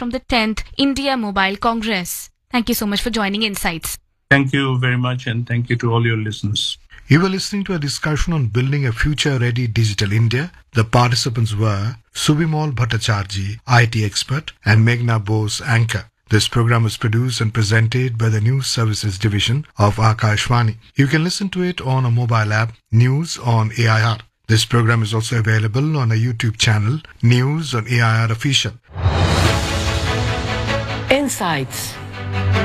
from the 10th India Mobile Congress. Thank you so much for joining Insights. Thank you very much, and thank you to all your listeners. You were listening to a discussion on building a future-ready digital India. The participants were Subimol Bhattacharjee, IT expert, and Meghna Bose, anchor. This program was produced and presented by the News Services Division of Akashvani. You can listen to it on a mobile app, News on AIR. This program is also available on a YouTube channel, News on AIR Official. Insights.